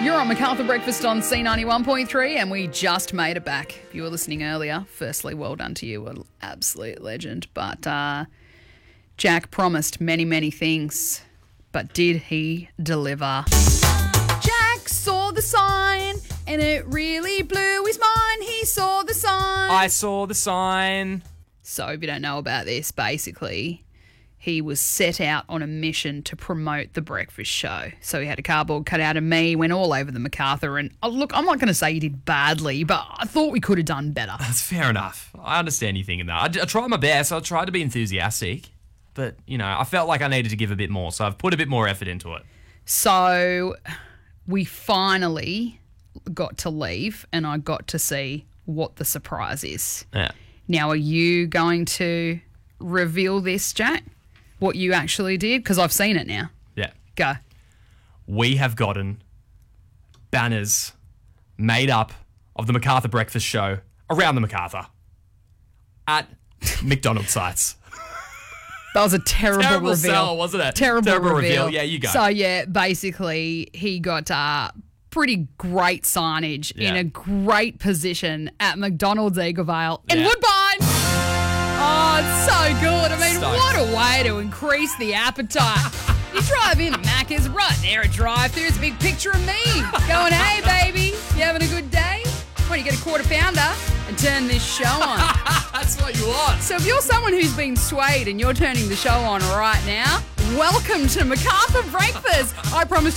You're on MacArthur Breakfast on C91.3 and we just made it back. If you were listening earlier, firstly, well done to you, an absolute legend. But Jack promised many, many things, but did he deliver? Jack saw the sign and it really blew his mind. He saw the sign. I saw the sign. So if you don't know about this, basically, he was set out on a mission to promote the breakfast show. So he had a cardboard cutout of me, went all over the MacArthur, and look, I'm not going to say he did badly, but I thought we could have done better. That's fair enough. I understand you thinking that. I tried my best. I tried to be enthusiastic, but, I felt like I needed to give a bit more, so I've put a bit more effort into it. So we finally got to leave, and I got to see what the surprise is. Yeah. Now, are you going to reveal this, Jack? What you actually did? Because I've seen it now. Yeah. Go. We have gotten banners made up of the MacArthur Breakfast Show around the MacArthur at McDonald's sites. That was a terrible reveal. Sell, wasn't it? Terrible reveal. Yeah, you go. So, yeah, basically, he got pretty great signage in a great position at McDonald's Eaglevale in Woodbine. Oh, it's so good. I mean, what a way to increase the appetite. You drive in at Macca's, right there at drive-thru, there's a big picture of me going, hey, baby, you having a good day? Why don't you get a quarter pounder and turn this show on? That's what you want. So if you're someone who's been swayed and you're turning the show on right now, welcome to MacArthur Breakfast. I promise